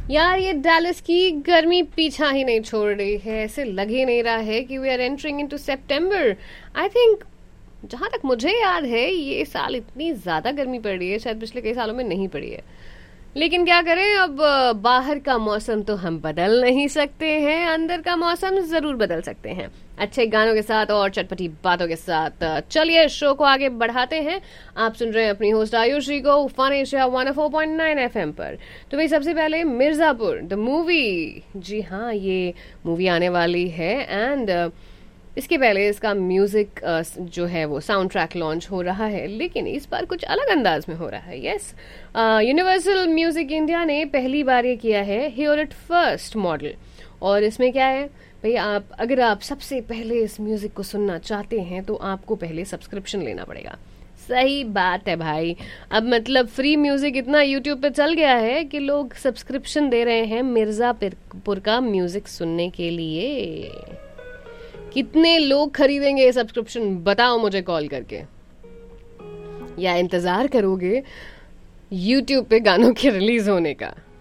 यार ये डैलस की गर्मी पीछा ही नहीं छोड़ रही है। ऐसे लग ही नहीं रहा है कि we are entering into September. I think जहां तक मुझे याद है ये साल इतनी ज्यादा गर्मी पड़ रही है, शायद पिछले कई सालों में नहीं पड़ी है। लेकिन क्या करें, अब बाहर का मौसम तो हम बदल नहीं सकते हैं, अंदर का मौसम जरूर बदल सकते हैं। अच्छे गानों के साथ और चटपटी बातों के साथ चलिए शो को आगे बढ़ाते हैं। आप सुन रहे हैं अपनी होस्ट आयुषी को फन एशिया 104.9 एफएम पर। तो भाई सबसे पहले मिर्जापुर द मूवी, जी हाँ ये मूवी आने वाली है। एंड इसके पहले इसका म्यूजिक जो है वो साउंड ट्रैक लॉन्च हो रहा है, लेकिन इस बार कुछ अलग अंदाज में हो रहा है। यस, यूनिवर्सल म्यूजिक इंडिया ने पहली बार ये किया है हियर इट फर्स्ट मॉडल। और इसमें क्या है भाई, अगर आप सबसे पहले इस म्यूजिक को सुनना चाहते हैं तो आपको पहले सब्सक्रिप्शन लेना पड़ेगा। सही बात है भाई। अब मतलब फ्री म्यूजिक इतना यूट्यूब पे चल गया है कि लोग सब्सक्रिप्शन दे रहे हैं मिर्जापुर का म्यूजिक सुनने के लिए। कितने लोग खरीदेंगे ये सब्सक्रिप्शन, बताओ मुझे कॉल करके, या इंतजार करोगे यूट्यूब पे गानों के रिलीज होने का।